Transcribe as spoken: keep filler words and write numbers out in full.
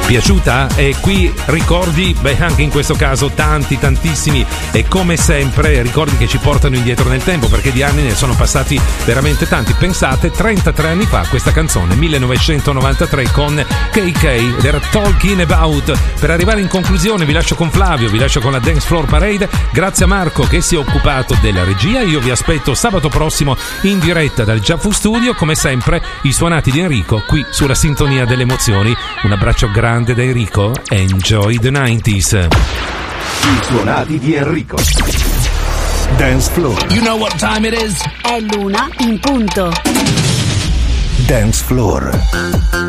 Piaciuta? E qui ricordi, beh, anche in questo caso tanti, tantissimi, e come sempre ricordi che ci portano indietro nel tempo, perché di anni ne sono passati veramente tanti. Pensate, trentatré anni fa questa canzone, millenovecentonovantatré, con K K, ed era Talking About. Per arrivare in conclusione vi lascio con Flavio, vi lascio con la Dance Floor Parade. Grazie a Marco che si è occupato della regia. Io vi aspetto sabato prossimo in diretta dal Giaffu Studio, come sempre i suonati di Enrico qui sulla sintonia delle emozioni. Un abbraccio grande da Enrico. Enjoy the nineties. I suonati di Enrico. Dance Floor. You know what time it is? È l'una in punto. Dance Floor.